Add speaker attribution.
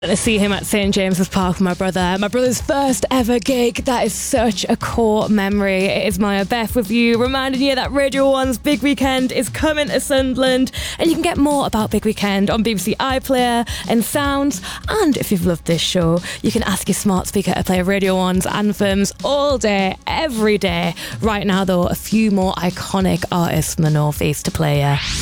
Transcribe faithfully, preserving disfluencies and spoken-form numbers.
Speaker 1: To see him at Saint James's Park with my brother. My brother's first ever gig. That is such a core memory. It is Maya Beth with you, reminding you that Radio one's Big Weekend is coming to Sunderland, and you can get more about Big Weekend on B B C iPlayer and Sounds. And if you've loved this show, you can ask your smart speaker to play Radio one's anthems all day, every day. Right now, though, a few more iconic artists from the North East to play you.